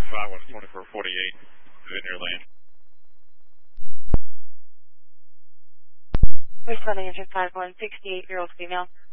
512448, Vineyard Lane. Responding engine 5168, year-old female.